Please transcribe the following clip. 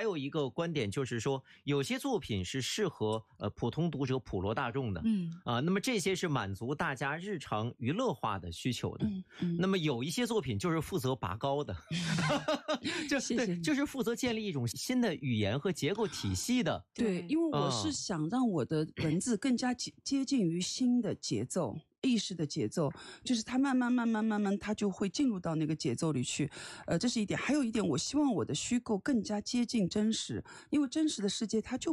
有一个观点就是说，有些作品是适合普通读者、普罗大众的，那么这些是满足大家日常娱乐化的需求的。那么有一些作品就是负责拔高的，就是负责建立一种新的语言和结构体系的。 对，因为我是想让我的文字更加接近于新的节奏。意识的节奏，就是它慢慢它就会进入到那个节奏里去，这是一点。还有一点，我希望我的虚构更加接近真实，因为真实的世界它就